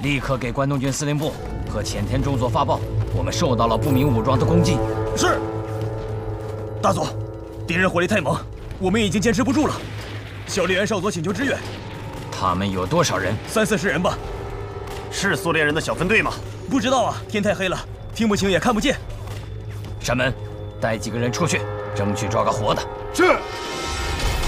立刻给关东军司令部和前田中佐发报，我们受到了不明武装的攻击。 是。大佐，敌人火力太猛，我们已经坚持不住了。小笠原少佐请求支援。 他们有多少人 ？30-40人吧。 是苏联人的小分队吗？ 不知道啊，天太黑了，听不清也看不见。 山门，带几个人出去，争取抓个活的。 是。